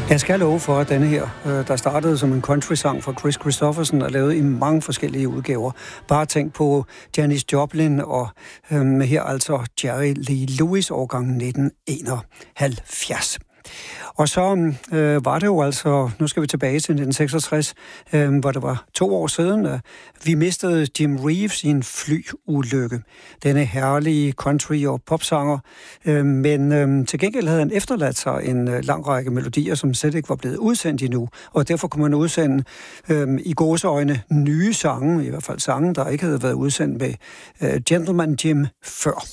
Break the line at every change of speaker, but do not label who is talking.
Jeg skal love for, at denne her, der startede som en country-sang fra Kris Kristofferson og lavet i mange forskellige udgaver. Bare tænk på Janis Joplin og her altså Jerry Lee Lewis årgang 1971. Og så var det jo altså, nu skal vi tilbage til 1966, hvor det var 2 år siden, vi mistede Jim Reeves i en flyulykke. Denne herlige country- og popsanger, men til gengæld havde han efterladt sig en lang række melodier, som slet ikke var blevet udsendt endnu, og derfor kunne man udsende i gåseøjne nye sange, i hvert fald sange, der ikke havde været udsendt med Gentleman Jim før.